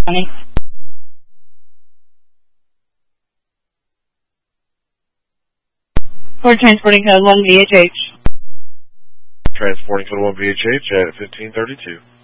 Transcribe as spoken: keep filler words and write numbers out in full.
County. We're transporting code one V H H. Transporting code one V H H at fifteen thirty-two.